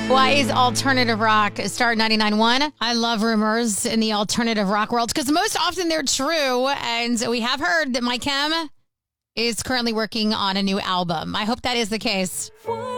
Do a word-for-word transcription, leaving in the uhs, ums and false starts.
Why is alternative rock Star ninety-nine point one? I love rumors in the alternative rock world because most often they're true. And we have heard that Mike Hem is currently working on a new album. I hope that is the case.